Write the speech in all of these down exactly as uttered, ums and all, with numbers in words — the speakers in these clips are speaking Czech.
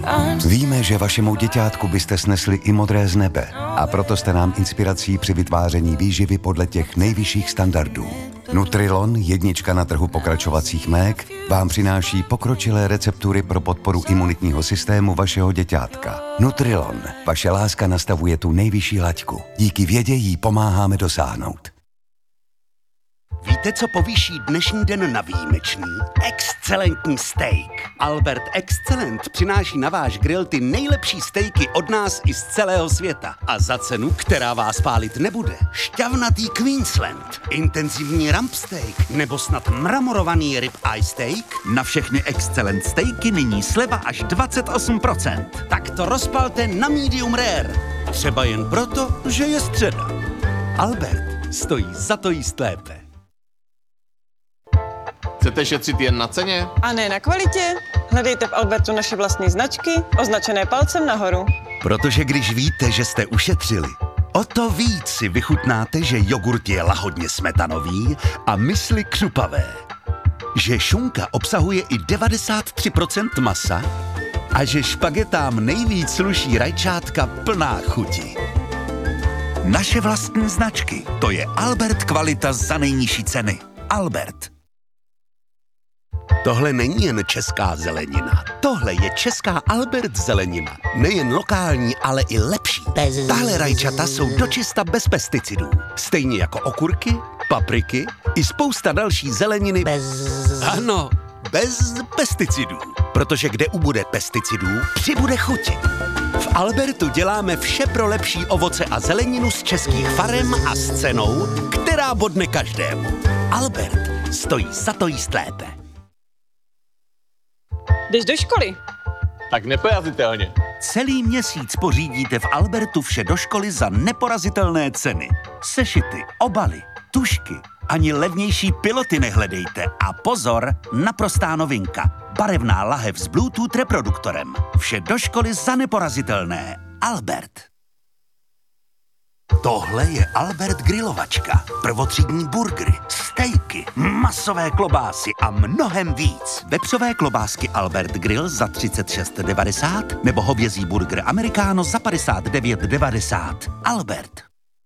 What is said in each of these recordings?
Víme, že vašemu děťátku byste snesli i modré z nebe a proto jste nám inspirací při vytváření výživy podle těch nejvyšších standardů. Nutrilon, jednička na trhu pokračovacích mlék, vám přináší pokročilé receptury pro podporu imunitního systému vašeho děťátka. Nutrilon, vaše láska nastavuje tu nejvyšší laťku. Díky vědě jí pomáháme dosáhnout. Víte, co povýší dnešní den na výjimečný? Excelentní steak. Albert Excellent přináší na váš grill ty nejlepší stejky od nás i z celého světa. A za cenu, která vás pálit nebude. Šťavnatý Queensland, intenzivní rump steak nebo snad mramorovaný rib eye steak? Na všechny Excellent steaky nyní sleva až dvacet osm procent. Tak to rozpalte na medium rare. Třeba jen proto, že je středa. Albert stojí za to jíst lépe. Chcete šetřit jen na ceně? A ne na kvalitě? Hledejte v Albertu naše vlastní značky, označené palcem nahoru. Protože když víte, že jste ušetřili, o to víc si vychutnáte, že jogurt je lahodně smetanový a mysli křupavé. Že šunka obsahuje i devadesát tři procent masa a že špagetám nejvíc sluší rajčátka plná chuti. Naše vlastní značky, to je Albert kvalita za nejnižší ceny. Albert. Tohle není jen česká zelenina. Tohle je česká Albert zelenina. Nejen lokální, ale i lepší. Tahle rajčata jsou dočista bez pesticidů. Stejně jako okurky, papriky i spousta další zeleniny. Bez... Ano, bez pesticidů. Protože kde ubude pesticidů, přibude chuti. V Albertu děláme vše pro lepší ovoce a zeleninu z českých farem a s cenou, která bodne každému. Albert stojí za to jíst lépe. Jdeš do školy? Tak neporazitelně. Celý měsíc pořídíte v Albertu vše do školy za neporazitelné ceny. Sešity, obaly, tušky, ani levnější piloty nehledejte. A pozor, naprostá novinka. Barevná lahev s Bluetooth reproduktorem. Vše do školy za neporazitelné. Albert. Tohle je Albert grilovačka. Prvotřídní burgery, stejky, masové klobásy a mnohem víc. Vepřové klobásky Albert Grill za třicet šest devadesát nebo hovězí burger Americano za padesát devět devadesát. Albert.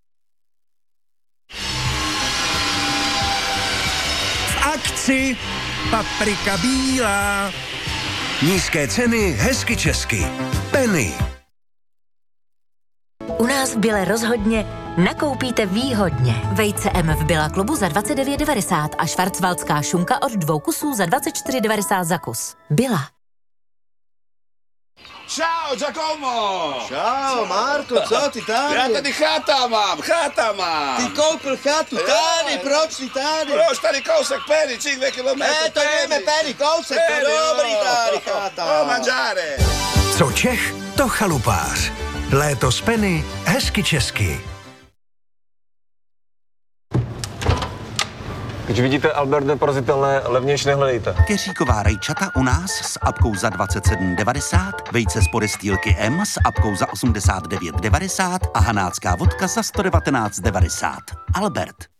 V akci paprika bílá. Nízké ceny, hezky česky. Penny. U nás v Bile rozhodně nakoupíte výhodně. Vejce M v Billa klubu za dvacet devět devadesát a švarcvaldská šunka od dvou kusů za dvacet čtyři devadesát za kus. Billa. Čau, Giacomo! Čau, Marko, co ty tady? Já tady cháta mám, cháta mám. Ty koupil chatu tady, proč ty tady? Proč tady kousek Penny, čik dvě kilometry. E, to jdeme Penny, kousek, to dobrý tady chata. O, mangiare. Co Čech, to chalupář. Léto z Penny, hezky česky. Když vidíte Albert neporazitelné, levnější nehledejte. Keříková rajčata u nás s apkou za dvacet sedm devadesát, vejce z podestýlky M s apkou za osmdesát devět devadesát a hanácká vodka za sto devatenáct devadesát. Albert.